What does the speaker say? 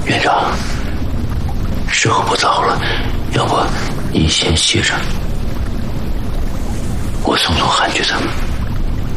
院长，时候不早了，要不你先歇着，我送汉去他们。